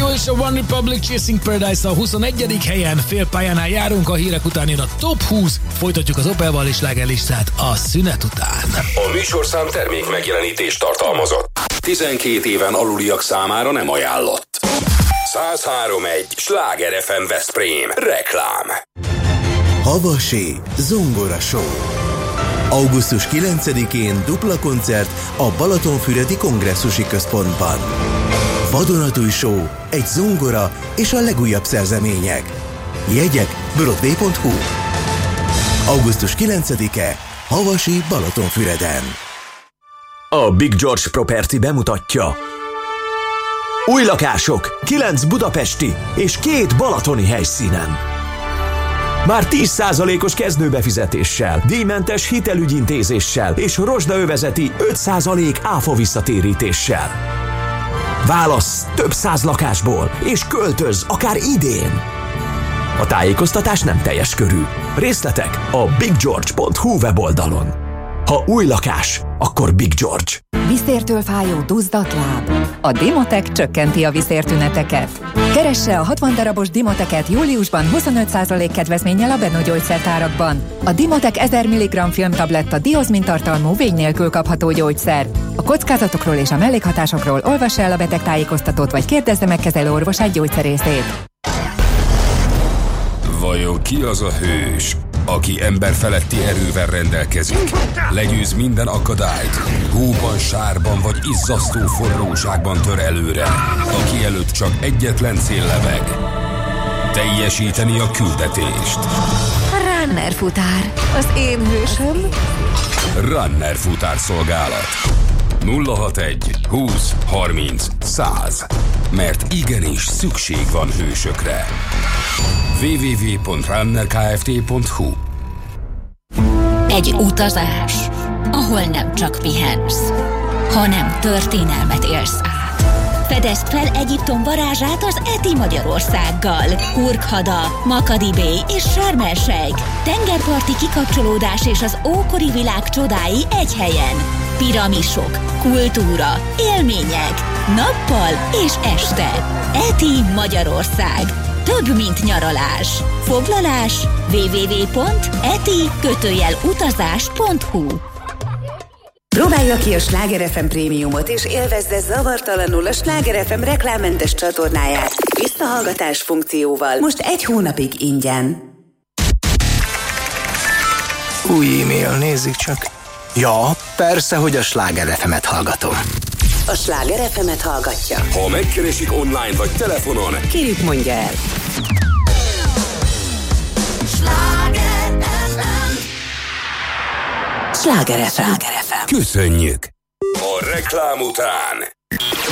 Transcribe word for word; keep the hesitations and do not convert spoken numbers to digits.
Bono és a One Republic Chasing Paradise a huszonegyedik helyen, fél pályánál járunk, a hírek után jön a Top húsz, folytatjuk az Opelval és slágerlistát a szünet után. A műsorszám termék megjelenítést tartalmazott. tizenkét éven aluliak számára nem ajánlott. száz három egész egy Sláger ef em Veszprém. Reklám. Havasi Zongora Show. augusztus kilencedikén dupla koncert a Balatonfüredi Kongresszusi Központban. Vadonatúj show, egy zongora és a legújabb szerzemények. Jegyek broadway pont hu. augusztus kilencedike Havasi Balatonfüreden. A Big George Property bemutatja: új lakások, kilenc budapesti és két balatoni helyszínen. Már tíz százalékos kezdőbefizetéssel, díjmentes hitelügyintézéssel és rozsdaövezeti öt százalék áfa visszatérítéssel. Válassz több száz lakásból, és költöz akár idén. A tájékoztatás nem teljes körű. Részletek a big george pont hu weboldalon. Ha új lakás, akkor Big George. Viszértől fájó duzzadt láb. A Dimotec csökkenti a viszértüneteket. Keresse a hatvan darabos Dimoteket júliusban huszonöt százalék kedvezménnyel a Benno gyógyszertárakban. A Dimotec ezer milligramm filmtabletta diozmin tartalmú vény nélkül kapható gyógyszer. A kockázatokról és a mellékhatásokról olvassa el a betegtájékoztatót, vagy kérdezze meg kezelőorvosát, gyógyszerészét. Vajon ki az a hős, aki emberfeletti erővel rendelkezik, legyőz minden akadályt, hóban, sárban vagy izzasztó forróságban tör előre, aki előtt csak egyetlen cél lebeg: teljesíteni a küldetést. Runner futár, az én hősöm. Runner futár szolgálat. nulla hatvanegy húsz harminc száz. Mert igenis szükség van hősökre. double-u double-u double-u pont runner kft pont hu. Egy utazás, ahol nem csak pihensz, hanem történelmet élsz át. Fedezd fel Egyiptom varázsát az Eti Magyarországgal. Hurghada, Makadi Bay és Sharm el-Sheikh. Tengerparti kikapcsolódás és az ókori világ csodái egy helyen. Piramisok, kultúra, élmények, nappal és este. Eti Magyarország. Több, mint nyaralás. Foglalás double-u double-u double-u pont eti utazás pont hu. Próbálja ki a Sláger ef em prémiumot és élvezze zavartalanul a Sláger ef em reklámmentes csatornáját visszahallgatás funkcióval. Most egy hónapig ingyen. Új e-mail, nézzük csak. Ja, persze, hogy a Sláger ef em-et hallgatom. A Sláger ef em-et hallgatja. Ha megkeresik online vagy telefonon, kérjük, mondja el. Sláger ef em. Sláger ef em. köszönjük! A reklám után